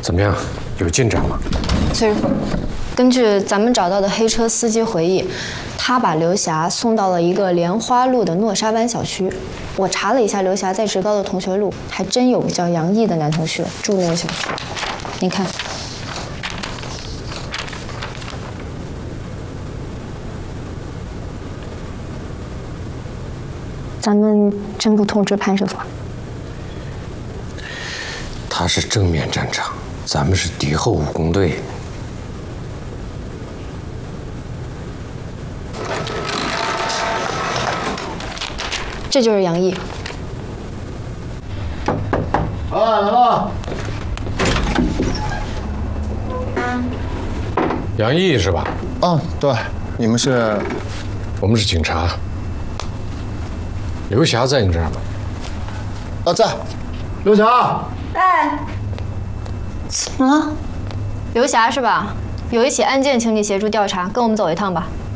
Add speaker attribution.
Speaker 1: 怎么样？有进展吗？
Speaker 2: 崔师傅，根据咱们找到的黑车司机回忆，他把刘霞送到了一个莲花路的诺沙湾小区。我查了一下刘霞在职高的同学录，还真有个叫杨毅的男同学住那个小区。你看，咱们真不通知潘师傅。
Speaker 1: 他是正面战场，咱们是敌后武工队。
Speaker 2: 这就是杨毅。
Speaker 3: 来了。
Speaker 1: 杨毅是吧？
Speaker 3: 哦，对，你们是？
Speaker 1: 我们是警察。刘霞在你这儿吗？
Speaker 3: 啊，在。刘霞。
Speaker 4: 哎，
Speaker 2: 怎么了？刘霞是吧？有一起案件，请你协助调查，跟我们走一趟吧。